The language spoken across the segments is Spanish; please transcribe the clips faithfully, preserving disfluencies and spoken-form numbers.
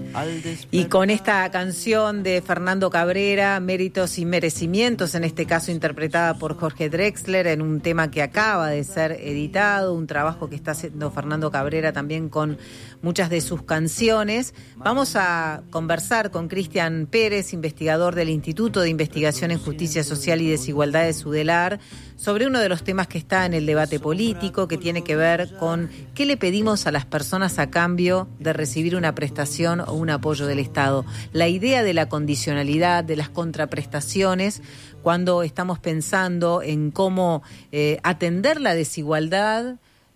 Y con esta canción de Fernando Cabrera, Méritos y Merecimientos, en este caso interpretada por Jorge Drexler, en un tema que acaba de ser editado, un trabajo que está haciendo Fernando Cabrera también con muchas de sus canciones. Vamos a conversar con Cristian Pérez, investigador del Instituto de Investigación en Justicia Social y Desigualdades SUDELAR, sobre uno de los temas que está en el debate político, que tiene que ver con qué le pedimos a las personas a cambio de recibir una prestación o un apoyo del Estado. La idea de la condicionalidad, de las contraprestaciones, cuando estamos pensando en cómo eh, atender la desigualdad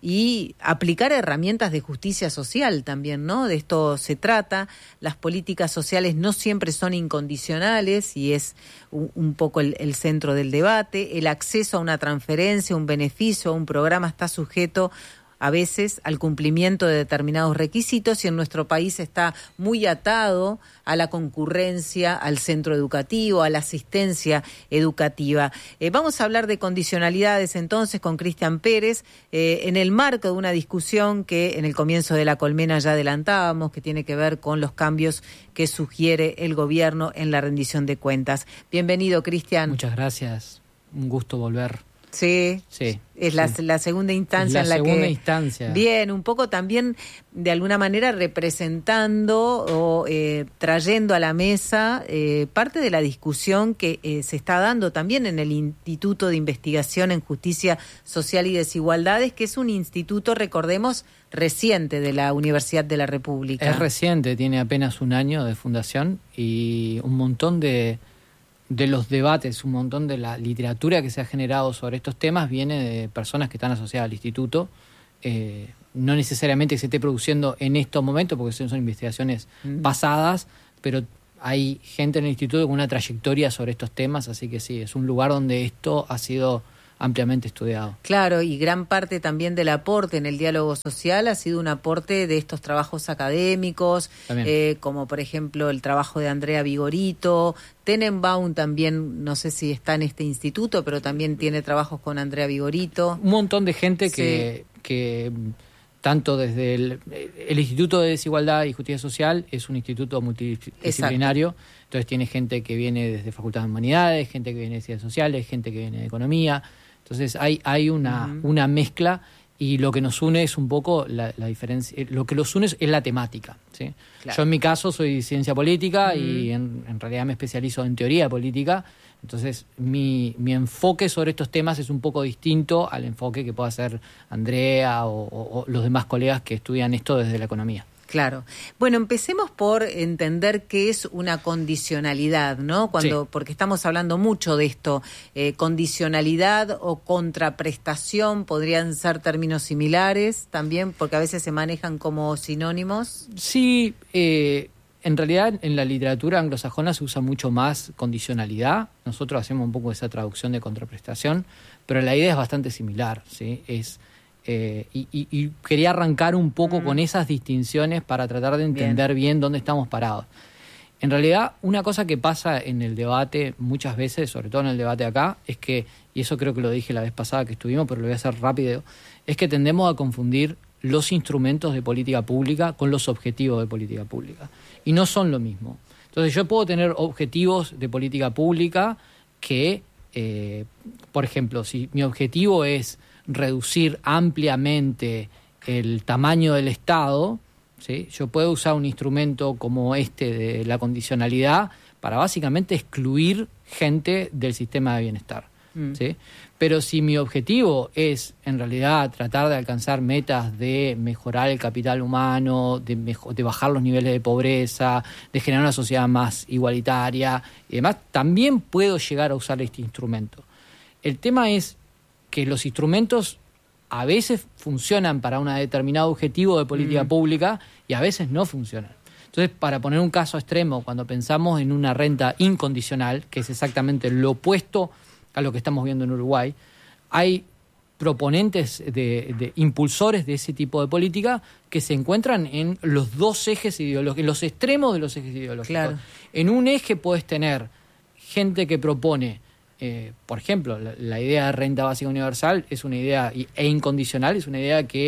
y aplicar herramientas de justicia social también, ¿no? De esto se trata. Las políticas sociales no siempre son incondicionales y es un, un poco el, el centro del debate. El acceso a una transferencia, un beneficio, a un programa está sujeto a veces al cumplimiento de determinados requisitos y en nuestro país está muy atado a la concurrencia, al centro educativo, a la asistencia educativa. Eh, vamos a hablar de condicionalidades entonces con Cristian Pérez eh, en el marco de una discusión que en el comienzo de La Colmena ya adelantábamos, que tiene que ver con los cambios que sugiere el gobierno en la rendición de cuentas. Bienvenido, Cristian. Muchas gracias. Un gusto volver. Sí, sí, es la, sí. la segunda instancia la en la segunda que... instancia. Bien, un poco también de alguna manera representando o eh, trayendo a la mesa eh, parte de la discusión que eh, se está dando también en el Instituto de Investigación en Justicia Social y Desigualdades, que es un instituto, recordemos, reciente de la Universidad de la República. Es reciente, tiene apenas un año de fundación y un montón de... de los debates, un montón de la literatura que se ha generado sobre estos temas viene de personas que están asociadas al instituto, eh, no necesariamente que se esté produciendo en estos momentos, porque son, son investigaciones mm. pasadas, pero hay gente en el instituto con una trayectoria sobre estos temas, así que sí, es un lugar donde esto ha sido ampliamente estudiado. Claro, y gran parte también del aporte en el diálogo social ha sido un aporte de estos trabajos académicos, eh, como por ejemplo el trabajo de Andrea Vigorito. Tenenbaum también, no sé si está en este instituto, pero también tiene trabajos con Andrea Vigorito. Un montón de gente que, sí. que tanto desde el, el Instituto de Desigualdad y Justicia Social es un instituto multidisciplinario. Exacto. Entonces tiene gente que viene desde Facultad de Humanidades, gente que viene de Ciencias Sociales, gente que viene de Economía. Entonces hay, hay una, uh-huh. una mezcla y lo que nos une es un poco la, la diferencia. Lo que los une es, es la temática, ¿sí? Claro. Yo en mi caso soy ciencia política uh-huh. y en, en realidad me especializo en teoría política. Entonces mi, mi enfoque sobre estos temas es un poco distinto al enfoque que pueda hacer Andrea o, o, o los demás colegas que estudian esto desde la economía. Claro. Bueno, empecemos por entender qué es una condicionalidad, ¿no? Cuando, sí. Porque estamos hablando mucho de esto. Eh, condicionalidad o contraprestación podrían ser términos similares también, porque a veces se manejan como sinónimos. Sí, eh, en realidad en la literatura anglosajona se usa mucho más condicionalidad. Nosotros hacemos un poco esa traducción de contraprestación, pero la idea es bastante similar, ¿sí? Es... Eh, y, y, y quería arrancar un poco mm. con esas distinciones para tratar de entender bien. bien dónde estamos parados. En realidad, una cosa que pasa en el debate muchas veces, sobre todo en el debate acá, es que, y eso creo que lo dije la vez pasada que estuvimos, pero lo voy a hacer rápido, es que tendemos a confundir los instrumentos de política pública con los objetivos de política pública. Y no son lo mismo. Entonces yo puedo tener objetivos de política pública que, eh, por ejemplo, si mi objetivo es reducir ampliamente el tamaño del Estado, ¿sí? Yo puedo usar un instrumento como este de la condicionalidad para básicamente excluir gente del sistema de bienestar, mm. ¿sí? Pero si mi objetivo es en realidad tratar de alcanzar metas de mejorar el capital humano, de, mejor, de bajar los niveles de pobreza, de generar una sociedad más igualitaria y demás, también puedo llegar a usar este instrumento. El tema es que los instrumentos a veces funcionan para un determinado objetivo de política mm. pública y a veces no funcionan. Entonces, para poner un caso extremo, cuando pensamos en una renta incondicional, que es exactamente lo opuesto a lo que estamos viendo en Uruguay, hay proponentes, de, de impulsores de ese tipo de política que se encuentran en los dos ejes ideológicos, en los extremos de los ejes ideológicos. Claro. En un eje puedes tener gente que propone Eh, por ejemplo, la, la idea de renta básica universal es una idea, e incondicional, es una idea que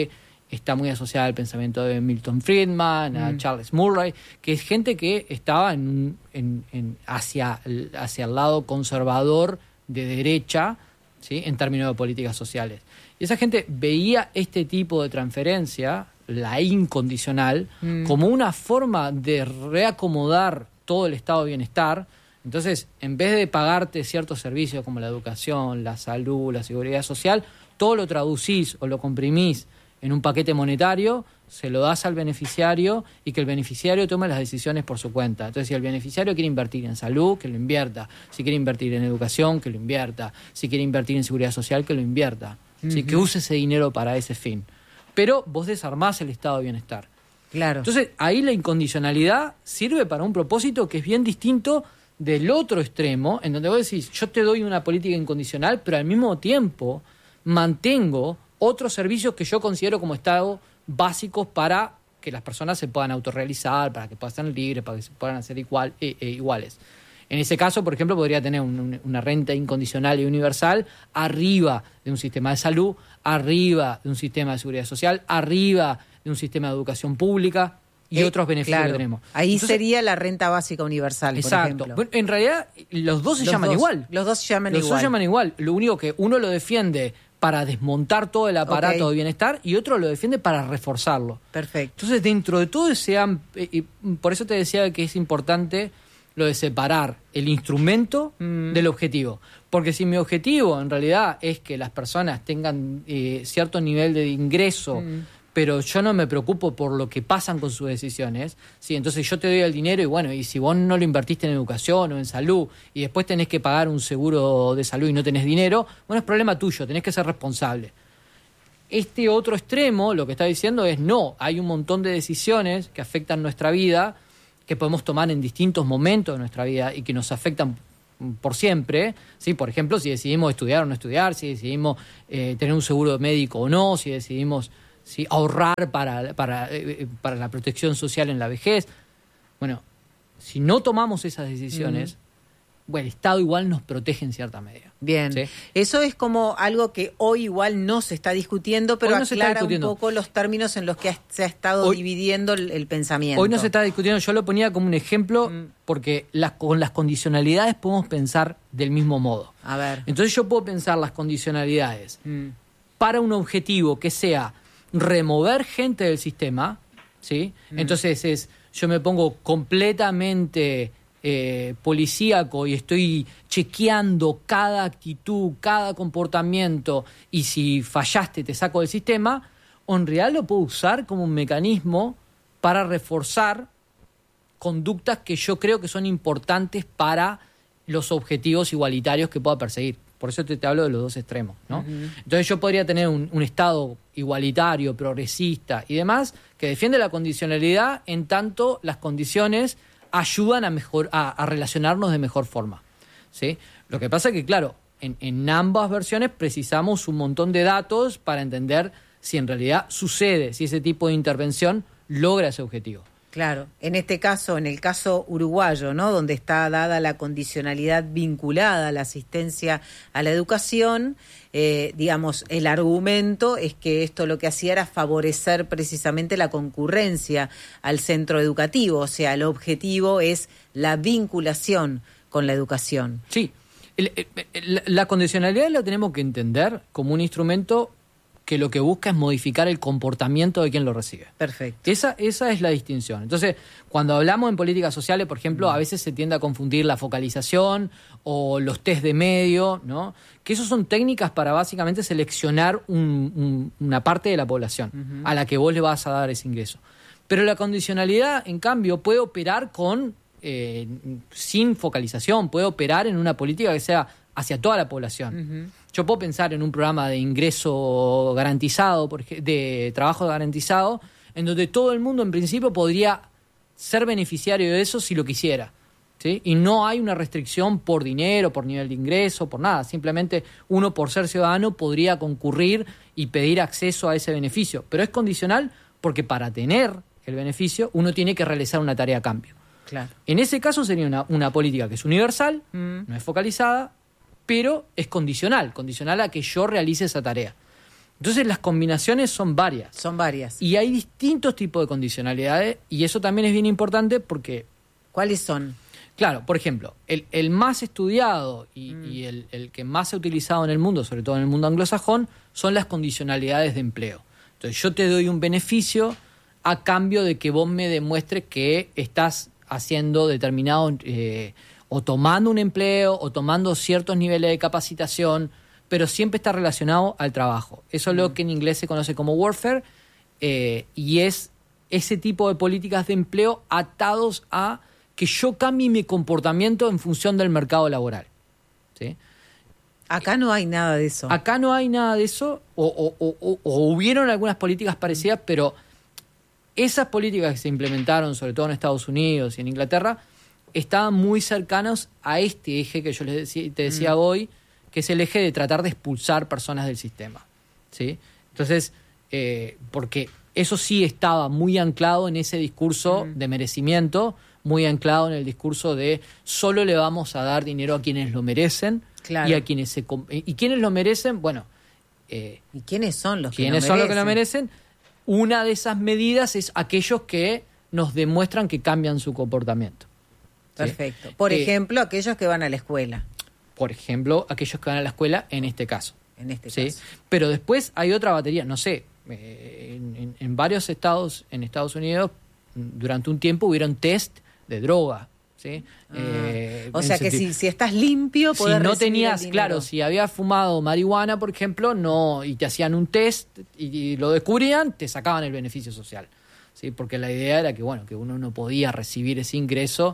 está muy asociada al pensamiento de Milton Friedman, mm. a Charles Murray, que es gente que estaba en, en, en hacia, hacia el lado conservador de derecha, ¿sí? En términos de políticas sociales. Y esa gente veía este tipo de transferencia, la incondicional, mm. como una forma de reacomodar todo el estado de bienestar. Entonces, en vez de pagarte ciertos servicios como la educación, la salud, la seguridad social, todo lo traducís o lo comprimís en un paquete monetario, se lo das al beneficiario y que el beneficiario tome las decisiones por su cuenta. Entonces, si el beneficiario quiere invertir en salud, que lo invierta. Si quiere invertir en educación, que lo invierta. Si quiere invertir en seguridad social, que lo invierta. Uh-huh. ¿Sí? Que use ese dinero para ese fin. Pero vos desarmás el estado de bienestar. Claro. Entonces, ahí la incondicionalidad sirve para un propósito que es bien distinto del otro extremo, en donde vos decís, yo te doy una política incondicional, pero al mismo tiempo mantengo otros servicios que yo considero como Estado básicos para que las personas se puedan autorrealizar, para que puedan ser libres, para que se puedan hacer igual, eh, eh, iguales. En ese caso, por ejemplo, podría tener un, un, una renta incondicional y universal arriba de un sistema de salud, arriba de un sistema de seguridad social, arriba de un sistema de educación pública y eh, otros beneficios claro. que tenemos. Ahí Entonces, sería la renta básica universal, exacto. por ejemplo. Bueno, en realidad, los dos se los llaman dos, igual. Los dos se llaman los igual. Los dos se llaman igual. Lo único que uno lo defiende para desmontar todo el aparato okay. de bienestar y otro lo defiende para reforzarlo. Perfecto. Entonces, dentro de todo ese... Y por eso te decía que es importante lo de separar el instrumento mm. del objetivo. Porque si mi objetivo en realidad es que las personas tengan eh, cierto nivel de ingreso, mm. pero yo no me preocupo por lo que pasan con sus decisiones, ¿sí? Entonces yo te doy el dinero y bueno, y si vos no lo invertiste en educación o en salud y después tenés que pagar un seguro de salud y no tenés dinero, bueno, es problema tuyo, tenés que ser responsable. Este otro extremo lo que está diciendo es no, hay un montón de decisiones que afectan nuestra vida, que podemos tomar en distintos momentos de nuestra vida y que nos afectan por siempre, ¿sí? Por ejemplo, si decidimos estudiar o no estudiar, si decidimos eh, tener un seguro médico o no, si decidimos ¿sí? ahorrar para, para, eh, para la protección social en la vejez. Bueno, si no tomamos esas decisiones, mm. bueno, el Estado igual nos protege en cierta medida. Bien, ¿sí? Eso es como algo que hoy igual no se está discutiendo, pero no aclara un poco los términos en los que se ha estado hoy, dividiendo el, el pensamiento. Hoy no se está discutiendo, yo lo ponía como un ejemplo, mm. porque las, con las condicionalidades podemos pensar del mismo modo. A ver. Entonces yo puedo pensar las condicionalidades mm. para un objetivo que sea remover gente del sistema, ¿sí? Mm. Entonces es, yo me pongo completamente eh, policíaco y estoy chequeando cada actitud, cada comportamiento, y si fallaste te saco del sistema, o en realidad lo puedo usar como un mecanismo para reforzar conductas que yo creo que son importantes para los objetivos igualitarios que pueda perseguir. Por eso te, te hablo de los dos extremos, ¿no? Uh-huh. Entonces yo podría tener un, un Estado igualitario, progresista y demás, que defiende la condicionalidad en tanto las condiciones ayudan a, mejor, a, a relacionarnos de mejor forma, ¿sí? Lo que pasa es que, claro, en, en ambas versiones precisamos un montón de datos para entender si en realidad sucede, si ese tipo de intervención logra ese objetivo. Claro, en este caso, en el caso uruguayo, ¿no? Donde está dada la condicionalidad vinculada a la asistencia a la educación, eh, digamos, el argumento es que esto lo que hacía era favorecer precisamente la concurrencia al centro educativo, o sea, el objetivo es la vinculación con la educación. Sí, el, el, la condicionalidad la tenemos que entender como un instrumento que lo que busca es modificar el comportamiento de quien lo recibe. Perfecto. Esa, esa es la distinción. Entonces, cuando hablamos en políticas sociales, por ejemplo, mm. a veces se tiende a confundir la focalización o los test de medio, ¿no? Que esos son técnicas para básicamente seleccionar un, un, una parte de la población uh-huh. a la que vos le vas a dar ese ingreso. Pero la condicionalidad, en cambio, puede operar con eh, sin focalización, puede operar en una política que sea hacia toda la población. Uh-huh. Yo puedo pensar en un programa de ingreso garantizado, de trabajo garantizado, en donde todo el mundo en principio podría ser beneficiario de eso si lo quisiera, ¿sí? Y no hay una restricción por dinero, por nivel de ingreso, por nada. Simplemente uno, por ser ciudadano, podría concurrir y pedir acceso a ese beneficio. Pero es condicional porque para tener el beneficio uno tiene que realizar una tarea a cambio. Claro. En ese caso sería una, una política que es universal, mm. no es focalizada, pero es condicional, condicional a que yo realice esa tarea. Entonces las combinaciones son varias. Son varias. Y hay distintos tipos de condicionalidades y eso también es bien importante porque... ¿Cuáles son? Claro, por ejemplo, el, el más estudiado y, mm. y el, el que más se ha utilizado en el mundo, sobre todo en el mundo anglosajón, son las condicionalidades de empleo. Entonces yo te doy un beneficio a cambio de que vos me demuestres que estás haciendo determinado, eh, o tomando un empleo, o tomando ciertos niveles de capacitación, pero siempre está relacionado al trabajo. Eso es lo que en inglés se conoce como workfare, eh, y es ese tipo de políticas de empleo atados a que yo cambie mi comportamiento en función del mercado laboral. ¿Sí? Acá no hay nada de eso. Acá no hay nada de eso, o, o, o, o, o hubieron algunas políticas parecidas, pero esas políticas que se implementaron, sobre todo en Estados Unidos y en Inglaterra, estaban muy cercanos a este eje que yo les decía, te decía mm. hoy, que es el eje de tratar de expulsar personas del sistema. ¿Sí? Entonces, eh, porque eso sí estaba muy anclado en ese discurso mm. de merecimiento, muy anclado en el discurso de solo le vamos a dar dinero a quienes lo merecen. Claro. Y a quienes se y quienes lo merecen, bueno, eh, ¿y quiénes son los que quiénes lo son merecen? los que lo merecen? Una de esas medidas es aquellos que nos demuestran que cambian su comportamiento. Perfecto. ¿Sí? Por eh, ejemplo, aquellos que van a la escuela. Por ejemplo, aquellos que van a la escuela en este caso. En este ¿Sí? caso. Pero después hay otra batería, no sé, eh, en, en, en varios estados en Estados Unidos durante un tiempo hubieron test de droga. ¿Sí? Ah, eh, o sea que si, si estás limpio podés si no recibir tenías, el claro, si habías fumado marihuana, por ejemplo, no y te hacían un test y, y lo descubrían, te sacaban el beneficio social. ¿Sí? Porque la idea era que bueno, que uno no podía recibir ese ingreso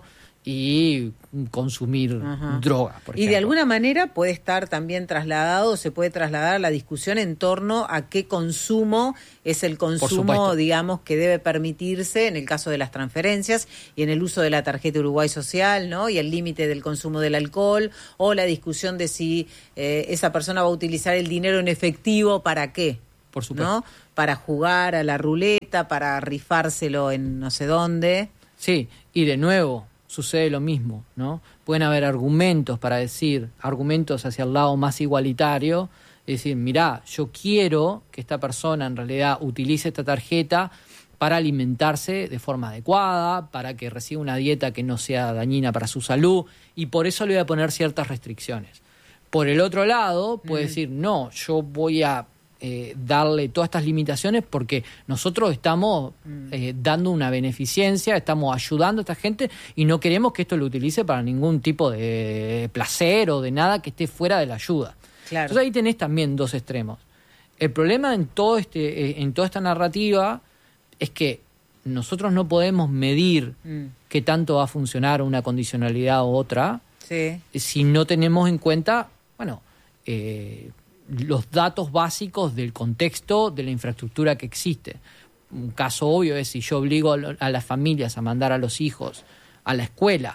y consumir Ajá. droga, por ejemplo. Y de alguna manera puede estar también trasladado, se puede trasladar la discusión en torno a qué consumo es el consumo, digamos, que debe permitirse en el caso de las transferencias y en el uso de la tarjeta Uruguay Social, ¿no? Y el límite del consumo del alcohol, o la discusión de si eh, esa persona va a utilizar el dinero en efectivo para qué. Por supuesto. ¿No? Para jugar a la ruleta, para rifárselo en no sé dónde. Sí, y de nuevo sucede lo mismo, ¿no? Pueden haber argumentos para decir, argumentos hacia el lado más igualitario, es decir, mirá, yo quiero que esta persona en realidad utilice esta tarjeta para alimentarse de forma adecuada, para que reciba una dieta que no sea dañina para su salud, y por eso le voy a poner ciertas restricciones. Por el otro lado, puede mm. decir, no, yo voy a Eh, darle todas estas limitaciones porque nosotros estamos eh, dando una beneficencia, estamos ayudando a esta gente y no queremos que esto lo utilice para ningún tipo de placer o de nada que esté fuera de la ayuda. Claro. Entonces ahí tenés también dos extremos. El problema en todo este, eh, en toda esta narrativa es que nosotros no podemos medir mm. qué tanto va a funcionar una condicionalidad u otra sí. si no tenemos en cuenta, bueno, eh, los datos básicos del contexto de la infraestructura que existe. Un caso obvio es si yo obligo a las familias a mandar a los hijos a la escuela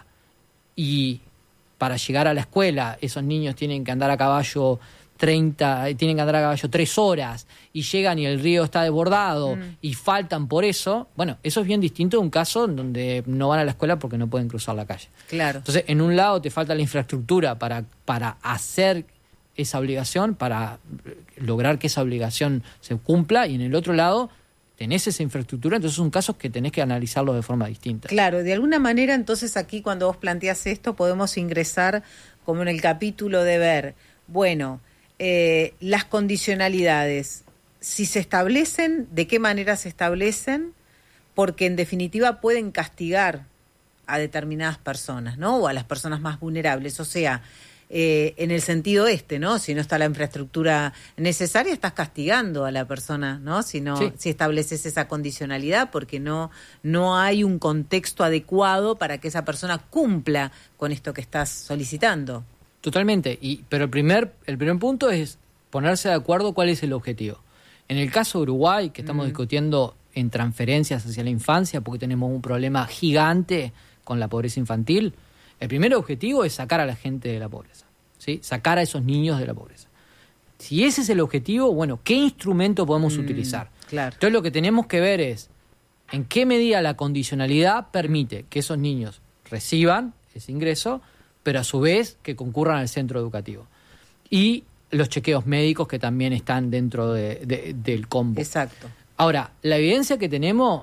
y para llegar a la escuela esos niños tienen que andar a caballo treinta, tienen que andar a caballo tres horas y llegan y el río está desbordado mm. y faltan por eso, bueno, eso es bien distinto de un caso en donde no van a la escuela porque no pueden cruzar la calle. Claro. Entonces, en un lado te falta la infraestructura para, para hacer esa obligación, para lograr que esa obligación se cumpla, y en el otro lado tenés esa infraestructura, entonces son casos que tenés que analizarlos de forma distinta. Claro, de alguna manera entonces aquí cuando vos planteás esto podemos ingresar como en el capítulo de ver, bueno, eh, las condicionalidades, si se establecen, de qué manera se establecen, porque en definitiva pueden castigar a determinadas personas, ¿no? O a las personas más vulnerables, o sea, Eh, en el sentido este, ¿no? Si no está la infraestructura necesaria, estás castigando a la persona, ¿no? Si no, sí. si estableces esa condicionalidad, porque no, no hay un contexto adecuado para que esa persona cumpla con esto que estás solicitando. Totalmente, y, pero el primer, el primer punto es ponerse de acuerdo cuál es el objetivo. En el caso de Uruguay, que estamos mm. discutiendo en transferencias hacia la infancia, porque tenemos un problema gigante con la pobreza infantil, el primer objetivo es sacar a la gente de la pobreza, ¿sí? Sacar a esos niños de la pobreza. Si ese es el objetivo, bueno, ¿qué instrumento podemos mm, utilizar? Claro. Entonces lo que tenemos que ver es en qué medida la condicionalidad permite que esos niños reciban ese ingreso, pero a su vez que concurran al centro educativo. Y los chequeos médicos que también están dentro de, de, del combo. Exacto. Ahora, la evidencia que tenemos,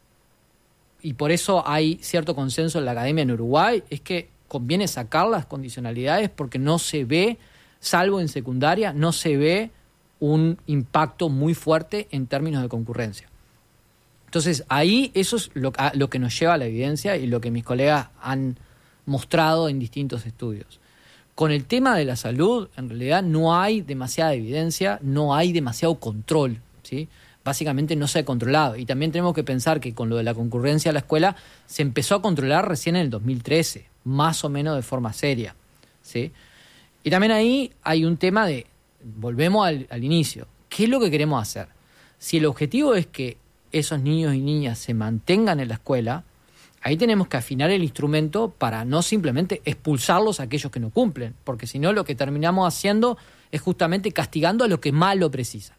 y por eso hay cierto consenso en la academia en Uruguay, es que conviene sacar las condicionalidades porque no se ve, salvo en secundaria, no se ve un impacto muy fuerte en términos de concurrencia. Entonces, ahí eso es lo, a, lo que nos lleva a la evidencia y lo que mis colegas han mostrado en distintos estudios. Con el tema de la salud, en realidad no hay demasiada evidencia, no hay demasiado control, ¿sí? Básicamente no se ha controlado. Y también tenemos que pensar que con lo de la concurrencia a la escuela se empezó a controlar recién en el dos mil trece, más o menos de forma seria, ¿sí? Y también ahí hay un tema de, volvemos al, al inicio, ¿qué es lo que queremos hacer? Si el objetivo es que esos niños y niñas se mantengan en la escuela, ahí tenemos que afinar el instrumento para no simplemente expulsarlos a aquellos que no cumplen, porque si no lo que terminamos haciendo es justamente castigando a los que más lo precisan,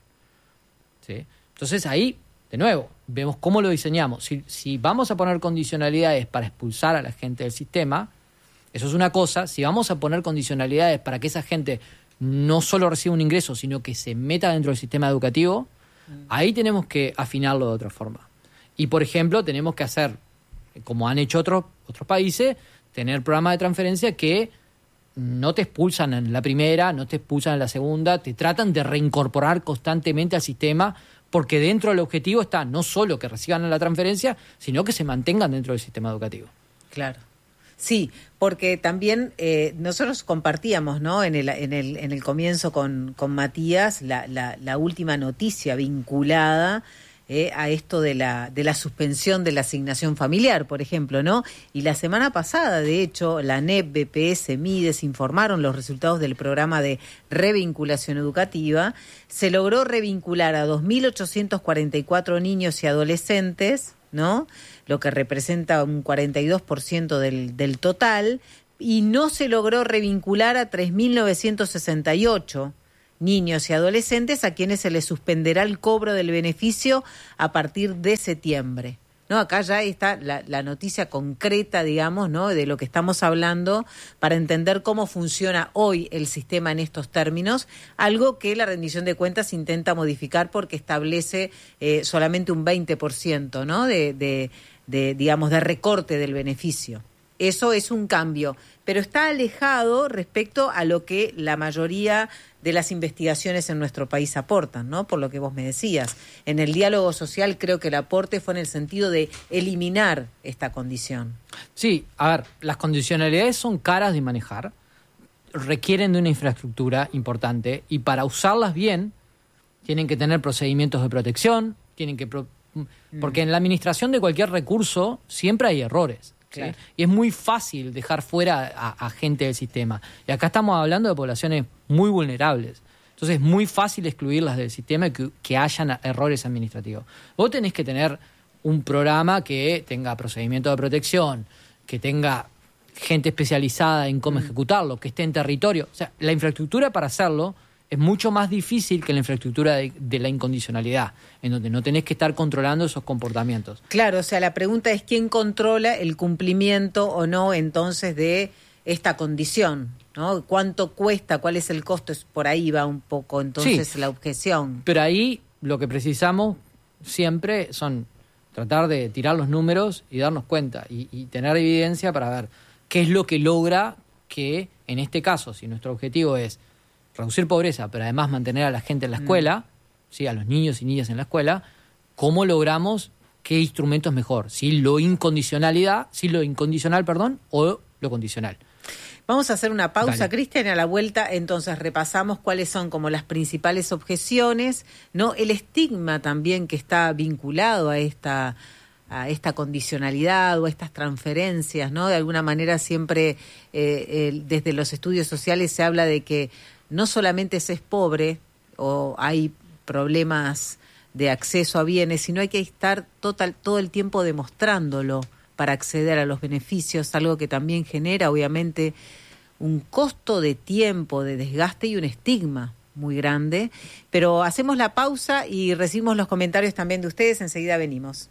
¿sí? Entonces ahí, de nuevo, vemos cómo lo diseñamos. Si, si vamos a poner condicionalidades para expulsar a la gente del sistema, eso es una cosa. Si vamos a poner condicionalidades para que esa gente no solo reciba un ingreso, sino que se meta dentro del sistema educativo, ahí tenemos que afinarlo de otra forma. Y, por ejemplo, tenemos que hacer, como han hecho otros, otros países, tener programas de transferencia que no te expulsan en la primera, no te expulsan en la segunda, te tratan de reincorporar constantemente al sistema, porque dentro del objetivo está no solo que reciban la transferencia, sino que se mantengan dentro del sistema educativo. Claro. Sí, porque también eh, nosotros compartíamos, ¿no? En el, en el, en el comienzo con, con Matías la, la, la última noticia vinculada eh, a esto de la, de la suspensión de la asignación familiar, por ejemplo, ¿no? Y la semana pasada, de hecho, la N E P, B P S, Mides informaron los resultados del programa de revinculación educativa. Se logró revincular a dos mil ochocientos cuarenta y cuatro niños y adolescentes, ¿no? Lo que representa un cuarenta y dos por ciento del, del total, y no se logró revincular a tres mil novecientos sesenta y ocho niños y adolescentes a quienes se les suspenderá el cobro del beneficio a partir de septiembre. ¿No? Acá ya está la, la noticia concreta, digamos, ¿no? De lo que estamos hablando para entender cómo funciona hoy el sistema en estos términos, algo que la rendición de cuentas intenta modificar porque establece eh, solamente un veinte por ciento, ¿no? de, de, de, digamos, de recorte del beneficio. Eso es un cambio, pero está alejado respecto a lo que la mayoría de las investigaciones en nuestro país aportan, ¿no? Por lo que vos me decías. En el diálogo social creo que el aporte fue en el sentido de eliminar esta condición. Sí, a ver, las condicionalidades son caras de manejar, requieren de una infraestructura importante y para usarlas bien tienen que tener procedimientos de protección, tienen que pro- porque en la administración de cualquier recurso siempre hay errores. Claro. ¿Sí? Y es muy fácil dejar fuera a, a gente del sistema. Y acá estamos hablando de poblaciones muy vulnerables. Entonces es muy fácil excluirlas del sistema y que, que hayan errores administrativos. Vos tenés que tener un programa que tenga procedimientos de protección, que tenga gente especializada en cómo mm. ejecutarlo, que esté en territorio. O sea, la infraestructura para hacerlo es mucho más difícil que la infraestructura de, de la incondicionalidad, en donde no tenés que estar controlando esos comportamientos. Claro, o sea, la pregunta es quién controla el cumplimiento o no entonces de esta condición, ¿no? ¿Cuánto cuesta? ¿Cuál es el costo? Por ahí va un poco entonces sí, la objeción. Pero ahí lo que precisamos siempre son tratar de tirar los números y darnos cuenta y, y tener evidencia para ver qué es lo que logra que, en este caso, si nuestro objetivo es reducir pobreza, pero además mantener a la gente en la escuela, mm. ¿sí? A los niños y niñas en la escuela, ¿cómo logramos qué instrumento es mejor? ¿Sí? Lo incondicionalidad, ¿sí? Lo incondicional, perdón, o lo condicional. Vamos a hacer una pausa, Cristian, y a la vuelta entonces repasamos cuáles son como las principales objeciones, ¿no? El estigma también que está vinculado a esta a esta condicionalidad o a estas transferencias, ¿no? De alguna manera siempre eh, el, desde los estudios sociales se habla de que no solamente se es pobre o hay problemas de acceso a bienes, sino hay que estar total, todo el tiempo demostrándolo para acceder a los beneficios, algo que también genera obviamente un costo de tiempo, de desgaste y un estigma muy grande. Pero hacemos la pausa y recibimos los comentarios también de ustedes, enseguida venimos.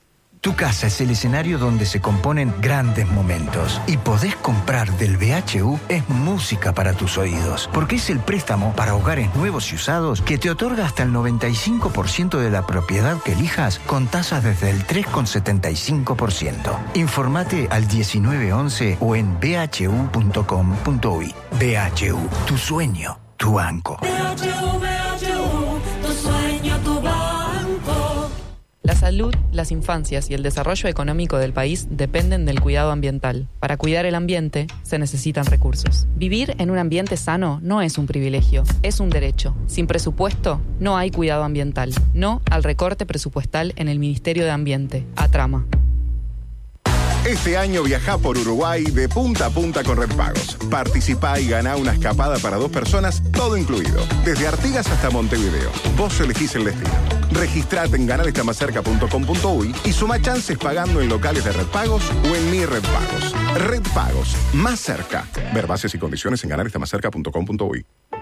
Tu casa es el escenario donde se componen grandes momentos. Y podés comprar del B H U es música para tus oídos, porque es el préstamo para hogares nuevos y usados que te otorga hasta el noventa y cinco por ciento de la propiedad que elijas con tasas desde el tres coma setenta y cinco por ciento. Informate al diecinueve once o en b h u punto com punto u y. B H U, tu sueño, tu banco. B H U, B H U, tu sueño, tu banco. La salud, las infancias y el desarrollo económico del país dependen del cuidado ambiental. Para cuidar el ambiente, se necesitan recursos. Vivir en un ambiente sano no es un privilegio, es un derecho. Sin presupuesto, no hay cuidado ambiental. No al recorte presupuestal en el Ministerio de Ambiente. Atrama. Este año viajá por Uruguay de punta a punta con Red Pagos. Participá y ganá una escapada para dos personas, todo incluido. Desde Artigas hasta Montevideo. Vos elegís el destino. Registrate en ganar está más cerca punto com punto u y y suma chances pagando en locales de Red Pagos o en Mi Red Pagos. Red Pagos, más cerca. Ver bases y condiciones en ganar está más cerca punto com punto u y.